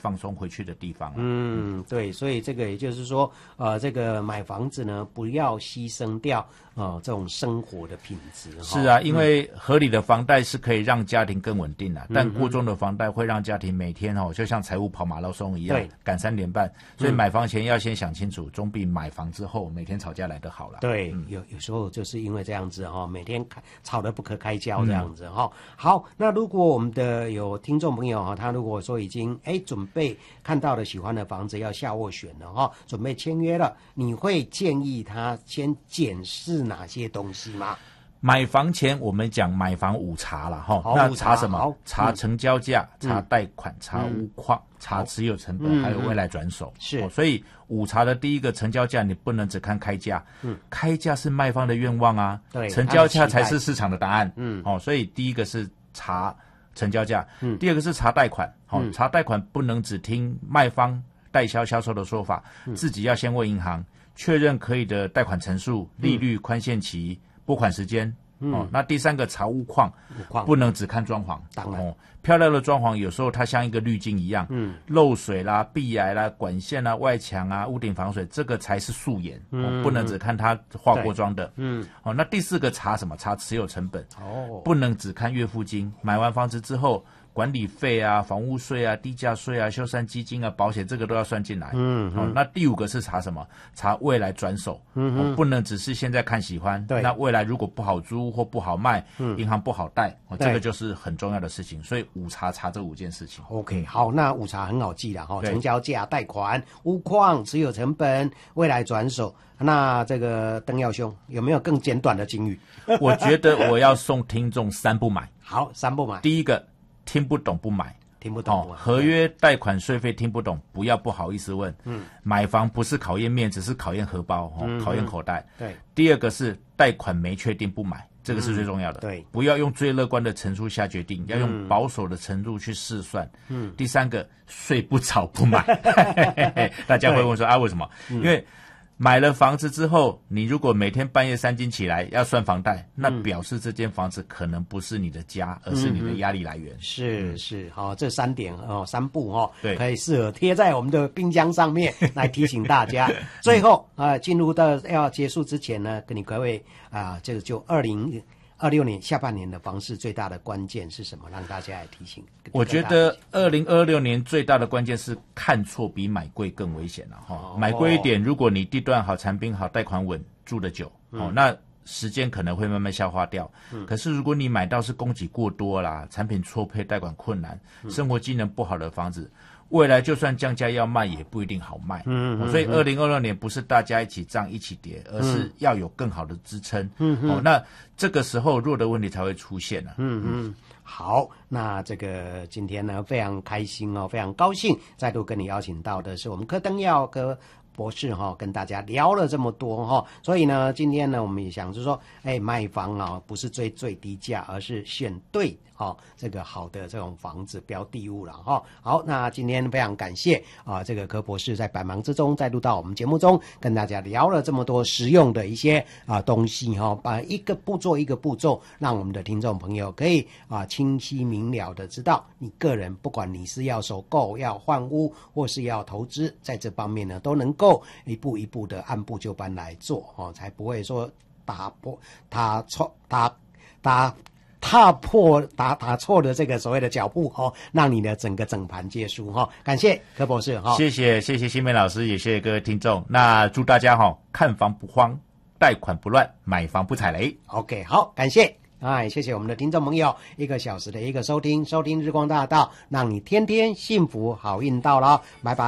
放松回去的地方。 对，所以这个也就是说，这个买房子呢，不要牺牲掉这种生活的品质。 是啊，因为合理的房贷是可以让家庭更稳定的，但过重的房贷会让家庭每天就像财务跑马拉松一样赶3点半，所以买房前要先想清楚，总比买房之后每天吵架来得好了。 对，有时候就是因为这样子每天吵得不可开交这样子好，那如果我们的有听众朋友他如果说已经准备看到了喜欢的房子要下斡旋了准备签约了，你会建议他先检视哪些东西吗？ 买房前我们讲买房5查了那查什么？查成交价，查贷款，查屋况，查持有成本，还有未来转手。 是， 所以5查的第一个成交价，你不能只看开价，开价是卖方的愿望啊，对，成交价才是市场的答案。所以第一个是查成交价，第二个是查贷款。查贷款不能只听卖方代销销售的说法，自己要先问银行确认可以的贷款成数、利率、宽限期、拨款时间。那第三个查屋况，不能只看装潢。 当然， 漂亮的装潢有时候它像一个滤镜一样，漏水啦、壁癌啦、管线啦、外墙啊、屋顶防水，这个才是素颜，不能只看它化过妆的。那第四个查什么？查持有成本。不能只看月付金。买完房子之后，管理费啊、房屋税啊、地价税啊、修缮基金啊、保险，这个都要算进来。那第5个是查什么？查未来转手。不能只是现在看喜欢，那未来如果不好租或不好卖，银行不好贷，这个就是很重要的事情。所以5查这5件事情。 OK， 好，那5查很好记了成交价、贷款、屋况、持有成本、未来转手。那这个邓耀兄有没有更简短的警语？ 我觉得我要送听众3不买。 好，3不买。 第一个，听不懂不买。 听不懂合约、贷款、税费听不懂，不要不好意思问。买房不是考验面子，是考验荷包，考验口袋。 对。 第二个是贷款没确定不买，这个是最重要的。 对， 不要用最乐观的陈述下决定，要用保守的程度去试算。第三个，睡不着不买。大家会问说为什么？因为买了房子之后，你如果每天半夜3更起来要算房贷，那表示这间房子可能不是你的家，而是你的压力来源。 是，这3点3步对，可以适合贴在我们的冰箱上面来提醒大家。最后进入到要结束之前呢，跟你各位这个就2026年下半年的房市最大的关键是什么？让大家来提醒。 我觉得2026年最大的关键是看错比买贵更危险了买贵一点，如果你地段好、产品好、贷款稳、住得久那时间可能会慢慢消化掉。可是如果你买到是供给过多啦、产品错配、贷款困难、生活机能不好的房子，未来就算降价要卖也不一定好卖。所以2026年不是大家一起涨一起跌，而是要有更好的支撑。那这个时候弱的问题才会出现好，那这个今天呢非常开心非常高兴再度跟你邀请到的是我们柯登耀柯博士跟大家聊了这么多所以呢今天呢我们也想就是说卖房不是追最低价，而是选对这个好的这种房子标的物了好，那今天非常感谢这个柯博士在百忙之中再度到我们节目中跟大家聊了这么多实用的一些东西把一个步骤一个步骤让我们的听众朋友可以清晰明了的知道你个人不管你是要首购、要换屋或是要投资，在这方面呢都能够一步一步的按部就班来做才不会说打错的这个所谓的脚步让你的整盘皆输感谢柯博士谢谢新梅老师，也谢谢各位听众。那祝大家看房不慌，贷款不乱，买房不踩雷。 OK， 好，感谢谢谢我们的听众朋友1个小时的一个收听日光大道，让你天天幸福好运到了，拜拜。